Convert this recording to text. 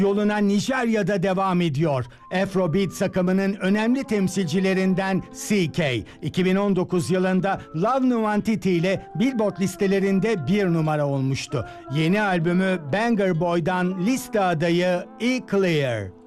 yoluna Nijerya'da devam ediyor. Afrobeat akımının önemli temsilcilerinden CK, 2019 yılında Love Nwantiti ile Billboard listelerinde 1 numara olmuştu. Yeni albümü Banger Boy'dan liste adayı E Clear.